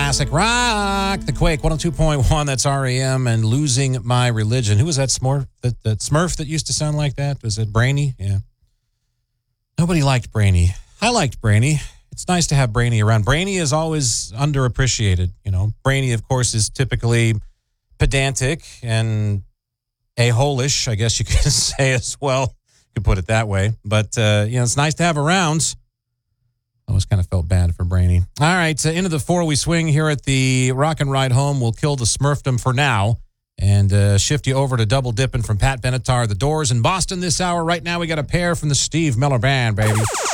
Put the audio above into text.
classic rock. The Quake 102.1. That's REM and Losing My Religion. Who was that Smurf? That Smurf that used to sound like that? Was it Brainy? Yeah. Nobody liked Brainy. I liked Brainy. It's nice to have Brainy around. Brainy is always underappreciated. You know, Brainy, of course, is typically pedantic and a-holish, I guess you could say as well. You could put it that way. But, it's nice to have around. I always kind of felt bad for Brainy. All right, into the four we swing here at the Rock and Ride Home. We'll kill the Smurfdom for now and shift you over to Double Dippin' from Pat Benatar. The Doors in Boston this hour. Right now we got a pair from the Steve Miller Band, baby.